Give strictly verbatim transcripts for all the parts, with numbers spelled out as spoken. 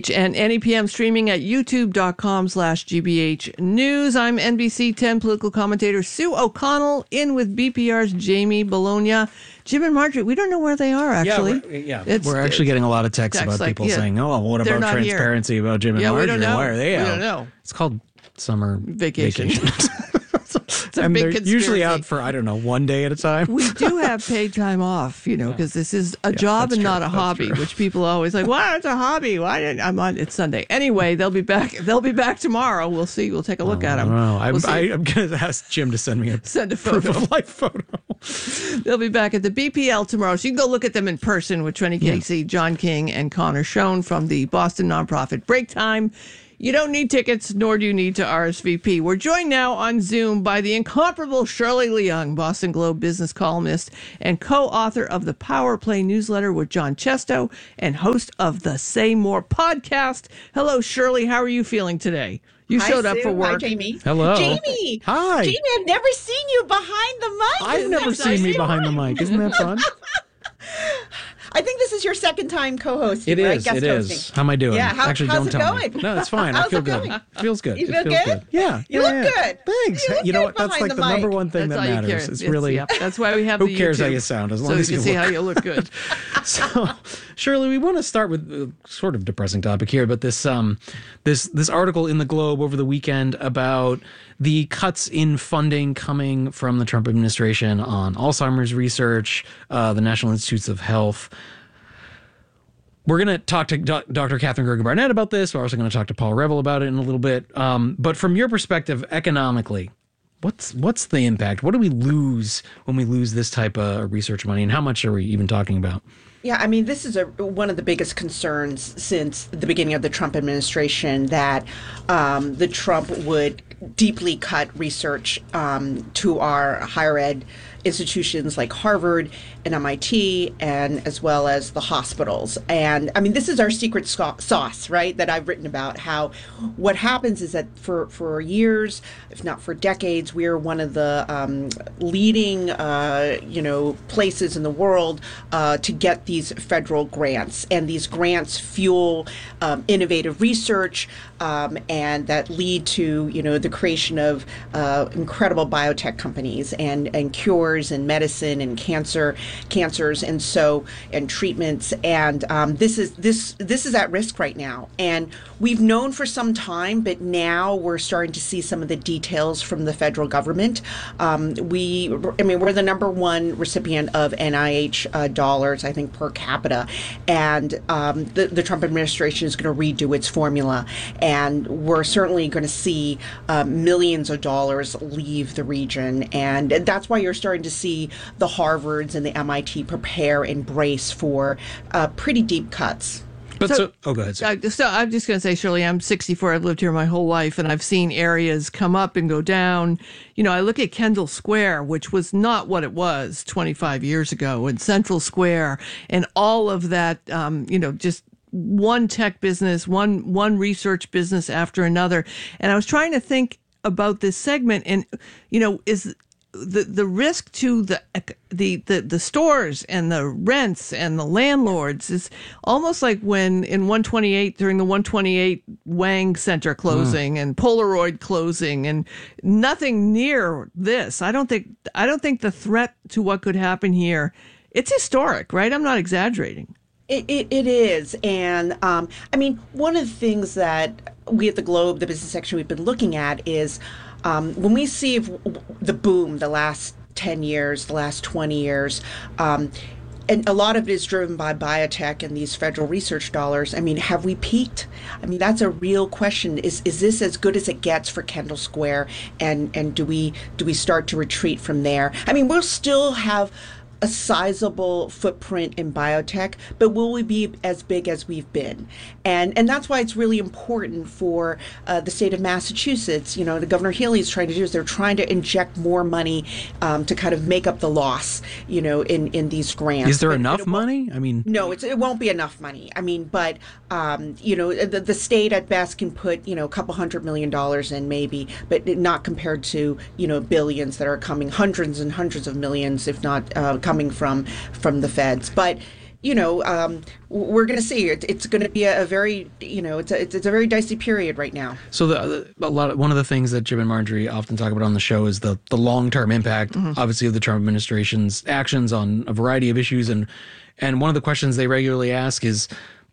H and N E P M, streaming at youtube.com slash GBH News. I'm N B C ten political commentator Sue O'Connell, in with B P R's Jamie Bologna. Jim and Marjorie, we don't know where they are, actually. Yeah, we're, yeah. It's, we're actually getting a lot of texts, text about like, people yeah, saying, oh, what about transparency here. about Jim and yeah, Marjorie? We don't know. Why are they we out? don't know. It's called summer vacation. vacation. It's a and big they're conspiracy. usually out for, I don't know, one day at a time. We do have paid time off, you know, because this is a Yeah, job and true. not a That's hobby, true. which people always like, wow, it's a hobby. Why didn't I'm on? It's Sunday. Anyway, they'll be back. They'll be back tomorrow. We'll see. We'll take a look at them. No, I'm, We'll see. I, I'm going to ask Jim to send me a Send a proof photo. of life photo. They'll be back at the B P L tomorrow, so you can go look at them in person with Trenny Casey, John King, and Connor Schoen from the Boston nonprofit Break Time. You don't need tickets, nor do you need to R S V P. We're joined now on Zoom by the incomparable Shirley Leung, Boston Globe business columnist and co-author of the Power Play newsletter with John Chesto and host of the Say More podcast. Hello, Shirley. How are you feeling today? You Hi, showed up Sue. for work. Hi, Jamie. Hello. Jamie. Hi. Jamie, I've never seen you behind the mic. I've Isn't never that seen me so behind the mic. Isn't that fun? I think this is your second time co-hosting, It right? is. Guest It is. hosting. How am I doing? Yeah, how- Actually, how's don't it tell going? me. No, it's fine. I How's feel it good. going? It feels good. You it feel feels good? good. Yeah. You yeah, look yeah. good. Thanks. You look know good what? That's behind like the the number mic. one thing That's that all you care. matters. It's It's- really yep, that's why we have who the cares how YouTube, you sound as so long you as can you see look. how you look good. So, Shirley, we want to start with a sort of depressing topic here, but this um, this this article in the Globe over the weekend about the cuts in funding coming from the Trump administration on Alzheimer's research, uh, the National Institutes of Health. We're going to talk to Do- Doctor Catherine Gergen Barnett about this. We're also going to talk to Paul Revel about it in a little bit. Um, but from your perspective, economically, what's what's the impact? What do we lose when we lose this type of research money, and how much are we even talking about? Yeah, I mean, this is a, one of the biggest concerns since the beginning of the Trump administration, that um, the Trump would deeply cut research um, to our higher ed institutions like Harvard and M I T, and as well as the hospitals. And I mean, this is our secret sca- sauce, right, that I've written about. How what happens is that for, for years, if not for decades, we are one of the um, leading, uh, you know, places in the world uh, to get these federal grants. And these grants fuel um, innovative research um, and that lead to, you know, the creation of uh, incredible biotech companies and, and cures and medicine and cancer cancers and so and treatments. And um, this is this this is at risk right now. And we've known for some time, but now we're starting to see some of the details from the federal government. Um, we, I mean, we're the number one recipient of N I H uh, dollars, I think, per capita. And um, the, the Trump administration is going to redo its formula. And we're certainly going to see uh, millions of dollars leave the region. And that's why you're starting to see the Harvards and the M I T prepare and brace for uh, pretty deep cuts. But so, So- oh, go ahead. Sir. Uh, so I'm just going to say, Shirley, I'm sixty-four. I've lived here my whole life, and I've seen areas come up and go down. You know, I look at Kendall Square, which was not what it was twenty-five years ago, and Central Square, and all of that, um, you know, just one tech business, one one research business after another. And I was trying to think about this segment, and, you know, is the the risk to the the the the stores and the rents and the landlords is almost like when in one twenty-eight, during the one twenty-eight Wang Center closing mm. and Polaroid closing, and nothing near this. I don't think I don't think the threat to what could happen here, it's historic, right? I'm not exaggerating. It, it, it is. And um, I mean, one of the things that we at the Globe, the business section, we've been looking at is um, when we see the boom the last ten years, the last twenty years, um, and a lot of it is driven by biotech and these federal research dollars. I mean, have we peaked? I mean, that's a real question. Is is this as good as it gets for Kendall Square? And and do we do we start to retreat from there? I mean, we'll still have a sizable footprint in biotech, but will we be as big as we've been? And and that's why it's really important for uh, the state of Massachusetts. You know, the Governor Healy is trying to do is they're trying to inject more money um, to kind of make up the loss, you know, in, in these grants. Is there But- enough but it won't- money? I mean, No, it's, it won't be enough money. I mean, but, um, you know, the, the state at best can put, you know, a couple hundred million dollars in maybe, but not compared to, you know, billions that are coming, hundreds and hundreds of millions, if not uh, coming from from the feds. But you know, um, we're going to see. It, it's going to be a, a very, you know, it's a, it's, it's a very dicey period right now. So the, a lot of, one of the things that Jim and Marjorie often talk about on the show is the the long term impact, mm-hmm. obviously, of the Trump administration's actions on a variety of issues, and and one of the questions they regularly ask is,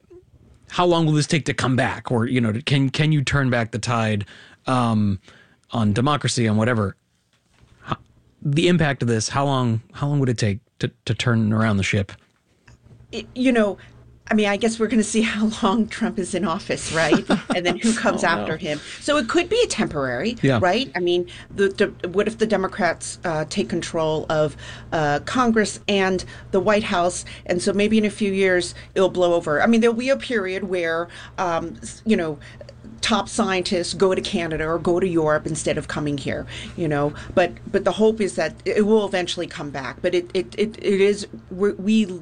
how long will this take to come back, or you know, can can you turn back the tide um, on democracy, on whatever? How, the impact of this, how long how long would it take to to turn around the ship? It, you know. I mean, I guess we're going to see how long Trump is in office, right? And then who comes oh, after no. him. So it could be temporary, yeah. right? I mean, the, the, what if the Democrats uh, take control of uh, Congress and the White House? And so maybe in a few years, it'll blow over. I mean, there'll be a period where, um, you know, top scientists go to Canada or go to Europe instead of coming here, you know. But but the hope is that it will eventually come back. But it, it, it, it is, we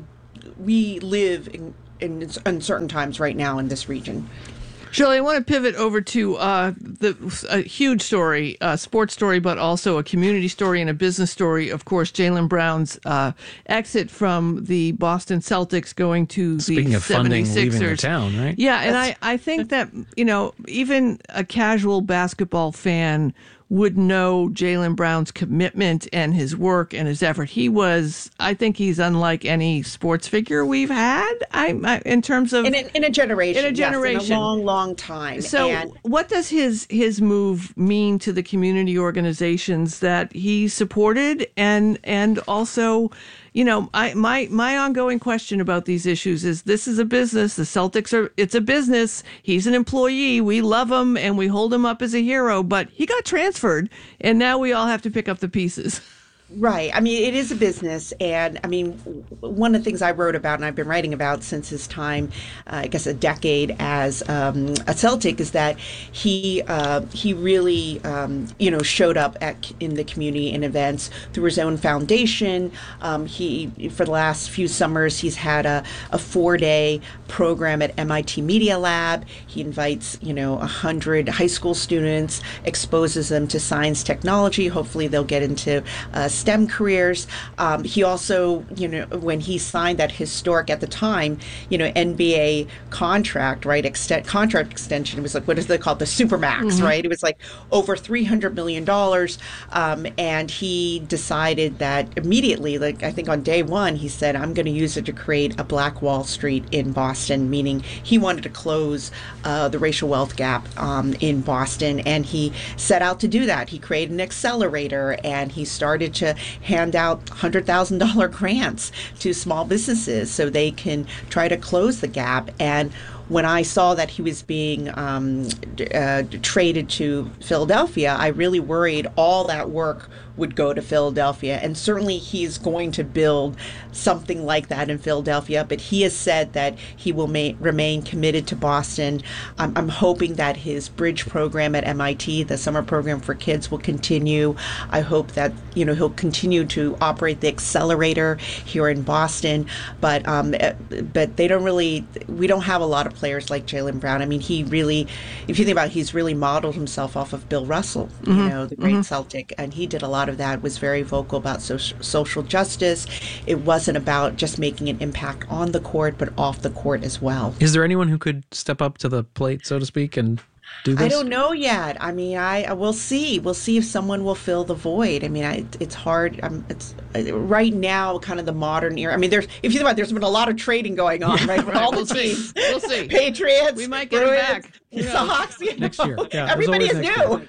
we live in, in uncertain times right now in this region. Shirley, I want to pivot over to uh, the a huge story, a sports story, but also a community story and a business story. Of course, Jaylen Brown's uh, exit from the Boston Celtics, going to Speaking the of funding, seventy-sixers. leaving the town, right? Yeah, and I, I think that, you know, even a casual basketball fan would know Jaylen Brown's commitment and his work and his effort. He was, I think he's unlike any sports figure we've had I, I, in terms of... In a, in a generation. In a generation. Yes, in a long, long time. So and what does his, his move mean to the community organizations that he supported? And and also, you know, I my, my ongoing question about these issues is, this is a business. The Celtics are, it's a business. He's an employee. We love him and we hold him up as a hero, but he got transferred and now we all have to pick up the pieces. Right. I mean, it is a business. And I mean, one of the things I wrote about and I've been writing about since his time, uh, I guess a decade as um, a Celtic, is that he uh, he really, um, you know, showed up at in the community in events through his own foundation. Um, he, for the last few summers, he's had a, a four day program at M I T Media Lab. He invites, you know, a hundred high school students, exposes them to science, technology. Hopefully they'll get into uh, STEM careers. Um, he also, you know, when he signed that historic at the time, you know, N B A contract, right, extent, contract extension, it was like, what is it called? The Supermax, mm-hmm. right? It was like over three hundred million dollars. Um, and he decided that immediately, like I think on day one, he said, I'm going to use it to create a Black Wall Street in Boston, meaning he wanted to close uh, the racial wealth gap um, in Boston. And he set out to do that. He created an accelerator and he started to hand out one hundred thousand dollars grants to small businesses so they can try to close the gap. And when I saw that he was being um, uh, traded to Philadelphia, I really worried all that work would go to Philadelphia. And certainly he's going to build something like that in Philadelphia, but he has said that he will ma- remain committed to Boston. I'm, I'm hoping that his bridge program at M I T, the summer program for kids, will continue. I hope that, you know, he'll continue to operate the accelerator here in Boston, but um, but they don't really, we don't have a lot of players like Jaylen Brown. I mean, he really, if you think about it, he's really modeled himself off of Bill Russell, mm-hmm. you know, the great mm-hmm. Celtic, and he did a lot of that, was very vocal about social, social justice. It wasn't about just making an impact on the court, but off the court as well. Is there anyone who could step up to the plate, so to speak, and do this? I don't know yet. I mean, I, I we'll see. We'll see if someone will fill the void. I mean, I, it's hard. Um, it's right now, kind of the modern era. I mean, there's if you think about it, there's been a lot of trading going on, right? With right. all We'll the see. teams, We'll see. Patriots, we might get Bruins, him back. Sox, you know? Next year. Yeah, Everybody is new.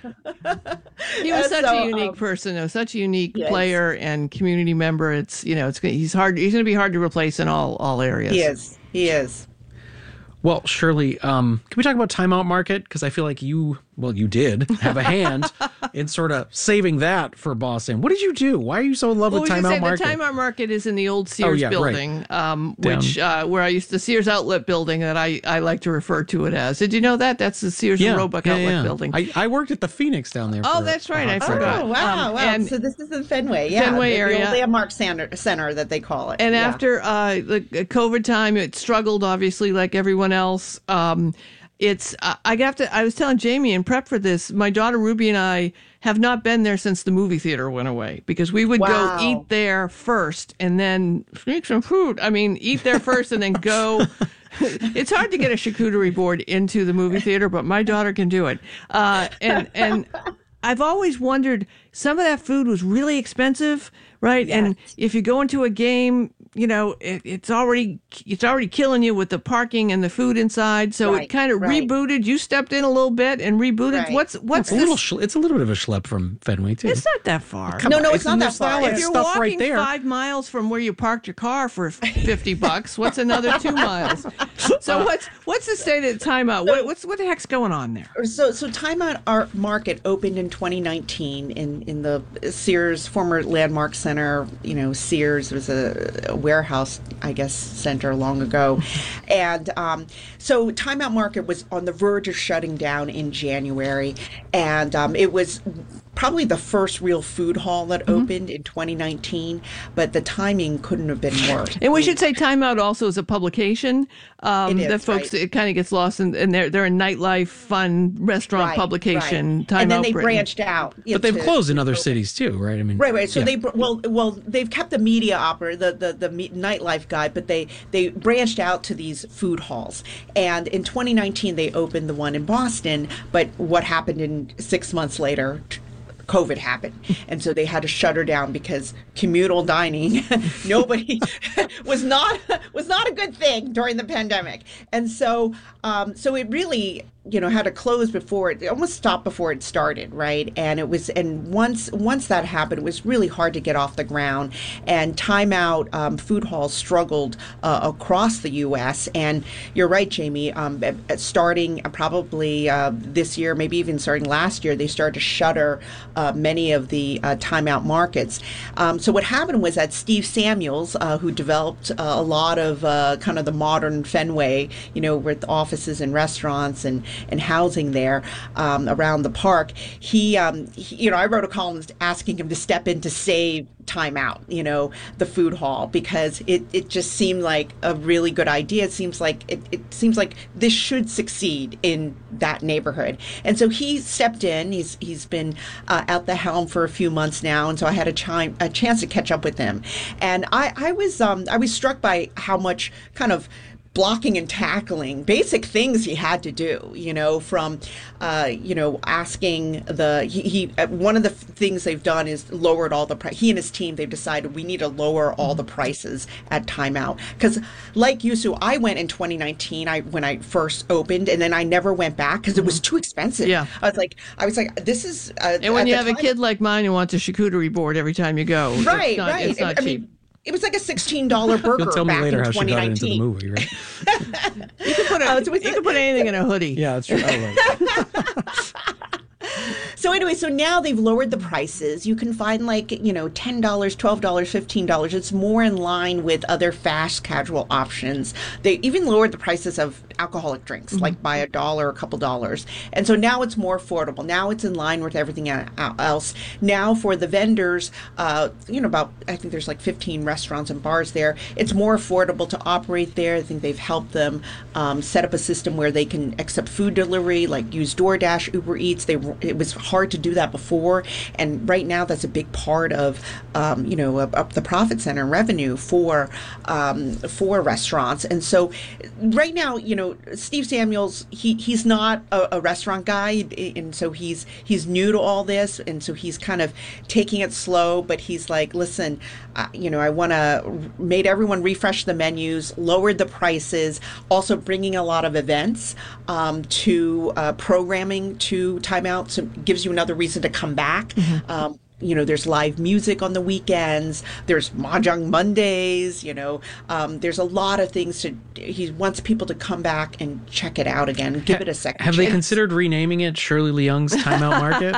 He was such so, a unique um, person, though, such a unique yes. player and community member. It's you know, it's he's hard. He's going to be hard to replace in all all areas. He is. He is. Well, Shirley, um, can we talk about timeout market? Because I feel like you, well, you did have a hand in sort of saving that for Boston. What did you do? Why are you so in love well, with we timeout say market? The timeout market is in the old Sears oh, yeah, building, right. um, which uh, where I used the Sears Outlet building that I, I like to refer to it as. Did you know that? That's the Sears yeah, and Roebuck yeah, Outlet yeah. building. I, I worked at the Phoenix down there. Oh, for that's right. I uh, forgot. Oh, wow, um, wow. And so this is in Fenway, yeah. Fenway the, area. The old Landmark Center, Center that they call it. And yeah. after uh, the COVID time, it struggled, obviously, like everyone else. Um, it's I I have to. I was telling Jamie in prep for this. My daughter Ruby and I have not been there since the movie theater went away because we would Wow. go eat there first and then sneak some food. I mean, eat there first and then go. It's hard to get a charcuterie board into the movie theater, but my daughter can do it. Uh, and and I've always wondered, some of that food was really expensive, right? Yes. And if you go into a game, you know, it, it's already it's already killing you with the parking and the food inside. So Right, it kind of right. rebooted. You stepped in a little bit and rebooted. Right. What's what's It's a little. this? Schle- it's a little bit of a schlep from Fenway too. It's not that far. No, no, it's in not the that far. style of If you're stuff walking right there. five miles from where you parked your car for fifty bucks, what's another two miles? So what's what's the state of the timeout? What what's what the heck's going on there? So, so Time Out Art Market opened in twenty nineteen in, in the Sears former Landmark Center. You know, Sears was a, a warehouse, I guess, center long ago, and um, so Time Out Market was on the verge of shutting down in January, and um, it was probably the first real food hall that Mm-hmm. opened in twenty nineteen. But the timing couldn't have been worse. And we should say Time Out also is a publication um, It is, that folks, right. it kind of gets lost in, and they're, they're a nightlife, fun restaurant Right, publication. right. Time and then Out they Britain. branched out. But they've into- closed in other cities too, right? I mean, Right, right. So yeah. they br- well, well, they've kept the media opera, the the the me- nightlife guy, but they they branched out to these food halls. And in twenty nineteen, they opened the one in Boston. But what happened in six months later? t- COVID happened, and so they had to shutter down because communal dining, nobody was not was not a good thing during the pandemic, and so um, so it really you know had to close before it, it almost stopped before it started, right? And it was and once once that happened, it was really hard to get off the ground, and Time Out um, food halls struggled uh, across the U S. And you're right, Jamie. Um, at- at starting probably uh, this year, maybe even starting last year, they started to shutter uh, many of the uh, Time Out markets. Um, so what happened was that Steve Samuels, uh, who developed uh, a lot of uh, kind of the modern Fenway, you know, with offices and restaurants and, and housing there um, around the park, he, um, he, you know, I wrote a column asking him to step in to save Time Out, you know, the food hall, because it, it just seemed like a really good idea. It seems like it, it seems like this should succeed in that neighborhood. And so he stepped in. He's he's been uh, at the helm for a few months now, and so I had a, chi- a chance to catch up with him. And I, I was um, I was struck by how much kind of blocking and tackling, basic things he had to do, you know, from, uh, you know, asking the, he, he uh, one of the f- things they've done is lowered all the price. He and his team, they've decided we need to lower all the prices at Time Out. Because like you, Sue, I went in twenty nineteen, I when I first opened, and then I never went back because it was too expensive. Yeah. I was like, I was like, this is. Uh, And when at you the have a time- kid like mine who wants a charcuterie board every time you go, Right, it's not, right. it's not I cheap. mean, it was like a sixteen dollar burger You'll tell me back later in how she twenty got into the nineteen. movie, right? You can put, a, Uh, so it's you a- can put anything in a hoodie. Yeah, that's true. Oh, right. So anyway, so now they've lowered the prices. You can find like, you know, ten dollars, twelve dollars, fifteen dollars. It's more in line with other fast casual options. They even lowered the prices of alcoholic drinks, like by a dollar, a couple dollars. And so now it's more affordable. Now it's in line with everything e- else. Now for the vendors, uh, you know, about, I think there's like fifteen restaurants and bars there. It's more affordable to operate there. I think they've helped them um, set up a system where they can accept food delivery, like use DoorDash, Uber Eats. They it was hard to do that before, and right now that's a big part of um, you know of, of the profit center and revenue for um, for restaurants. And so right now, you know, Steve Samuels, he he's not a, a restaurant guy, and so he's he's new to all this, and so he's kind of taking it slow. But he's like, listen, uh, you know, I want to made everyone refresh the menus, lowered the prices, also bringing a lot of events um, to uh, programming to Time Out, so it gives you another reason to come back. Mm-hmm. Um, you know, there's live music on the weekends. There's Mahjong Mondays. You know, um, there's a lot of things to. He wants people to come back and check it out again. Give it a second. Have chance. they considered renaming it Shirley Leung's Timeout Market?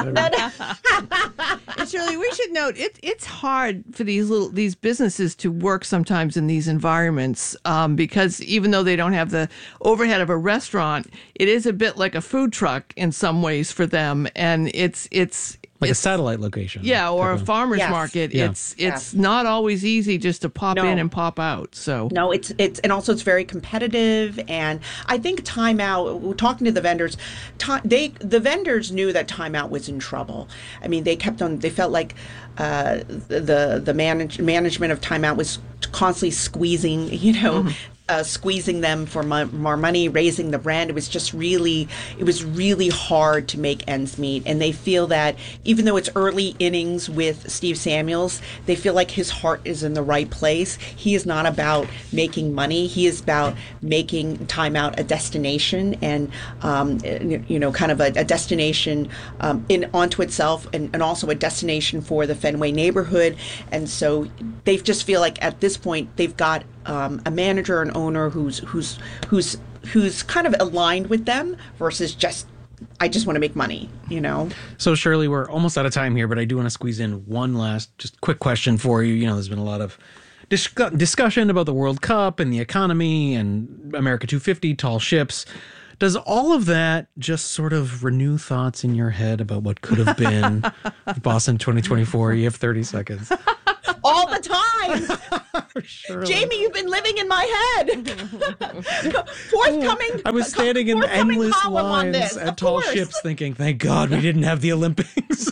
And Shirley, we should note it, it's hard for these little these businesses to work sometimes in these environments um, because even though they don't have the overhead of a restaurant, it is a bit like a food truck in some ways for them, and it's it's. like a it's- satellite location. Yeah, or a type of- farmer's Yes. market. Yeah. It's it's not always easy just to pop No. in and pop out. So No, it's it's and also it's very competitive, and I think Time Out. Talking to the vendors, time, they the vendors knew that Time Out was in trouble. I mean, they kept on. They felt like uh, the the manage, management of Time Out was constantly squeezing, you know. Uh, squeezing them for mo- more money, raising the rent. It was just really, it was really hard to make ends meet. And they feel that even though it's early innings with Steve Samuels, they feel like his heart is in the right place. He is not about making money. He is about making Time Out a destination and, um, you know, kind of a, a destination um, in onto itself, and, and also a destination for the Fenway neighborhood. And so they just feel like at this point they've got Um, a manager and owner who's who's who's who's kind of aligned with them versus just I just want to make money, you know. So Shirley, we're almost out of time here, but I do want to squeeze in one last just quick question for you. You know, there's been a lot of dis- discussion about the World Cup and the economy and America two fifty, tall ships. Does all of that just sort of renew thoughts in your head about what could have been Boston twenty twenty-four? You have thirty seconds. All the time. Shirley. Jamie, you've been living in my head. Forthcoming. I was standing in forthcoming endless column on lines this, at of tall course. ships thinking, thank God we didn't have the Olympics.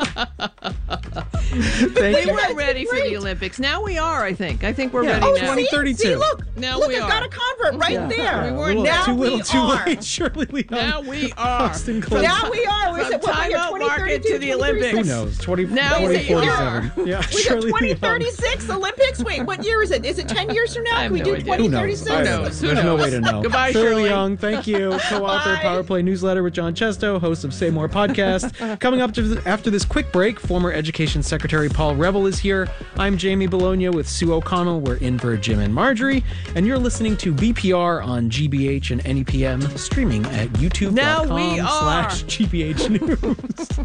Thank we you. weren't ready for the Great. Olympics. Now we are. I think. I think we're Yeah. ready Oh, now. twenty thirty-two. See, look, Now look, we I've got are. a convert right Yeah. there. We A weren't- little, now too we little, too are. late. Shirley Leon. Now we are. Austin Close. Now we are. We're From at- what, we're timeout twenty market thirty-two, to the twenty Olympics. Who thirty-six. knows? twenty, Now twenty we are. forty-seven. Yeah, We got Shirley twenty Leon. thirty-six Olympics. Wait, what year is it? Is it ten years from now? I have Can we no do idea. twenty Who knows? thirty-six? I don't Who know. knows? Who There's no knows? way to know. Goodbye, Shirley Shirley. Young, thank you. Co-author, Bye. Power Play newsletter with John Chesto, host of Say More podcast. Coming up to, after this quick break, former Education Secretary Paul Revell is here. I'm Jamie Bologna with Sue O'Connell. We're in for Jim and Marjorie, and you're listening to B P R on G B H and N E P M, streaming at youtube dot com Now we are. slash G B H News.